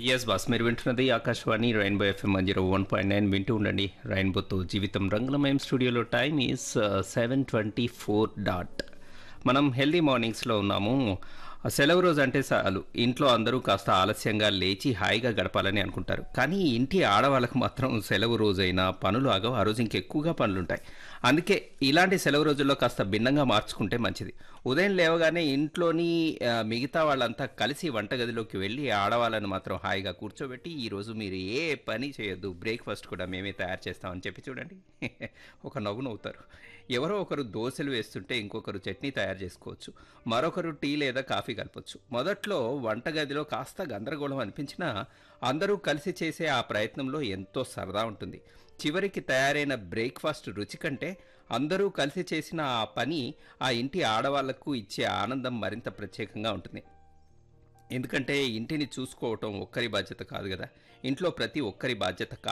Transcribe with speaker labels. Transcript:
Speaker 1: Yes boss మీరు వింటున్నది Akashvani rainbow FM 101.9 వింటూ ఉండండి రెయిన్బోతో జీవితం రంగులమయం స్టూడియోలో టైమ్ ఈస్ 7:24 డాట్ మనం హెల్దీ మార్నింగ్స్లో ఉన్నాము. సెలవు రోజు అంటే చాలు ఇంట్లో అందరూ కాస్త ఆలస్యంగా లేచి హాయిగా గడపాలని అనుకుంటారు. కానీ ఇంటి ఆడవాళ్ళకు మాత్రం సెలవు రోజైనా పనులు ఆగవు. ఆ రోజు ఇంకెక్కువగా పనులుంటాయి. అందుకే ఇలాంటి సెలవు రోజుల్లో కాస్త భిన్నంగా మార్చుకుంటే మంచిది. ఉదయం లేవగానే ఇంట్లోని మిగతా వాళ్ళంతా కలిసి వంటగదిలోకి వెళ్ళి ఆడవాళ్ళని మాత్రం హాయిగా కూర్చోబెట్టి ఈరోజు మీరు ఏ పని చేయొద్దు, బ్రేక్ఫాస్ట్ కూడా మేమే తయారు చేస్తామని చెప్పి చూడండి. ఒక నవ్వు నవ్వుతారు. ఎవరో ఒకరు దోశలు వేస్తుంటే ఇంకొకరు చట్నీ తయారు చేసుకోవచ్చు. మరొకరు టీ లేదా కాఫీ కలపొచ్చు. మొదట్లో వంటగదిలో కాస్త గందరగోళం అనిపించినా అందరూ కలిసి చేసే ఆ ప్రయత్నంలో ఎంతో సరదా ఉంటుంది. చివరికి తయారైన బ్రేక్ఫాస్ట్ రుచి కంటే అందరూ కలిసి చేసిన ఆ పని ఆ ఇంటి ఆడవాళ్లకు ఇచ్చే ఆనందం మరింత ప్రత్యేకంగా ఉంటుంది. ఎందుకంటే ఇంటిని చూసుకోవటం ఒక్కరి బాధ్యత కాదు కదా, ఇంట్లో ప్రతి ఒక్కరి బాధ్యత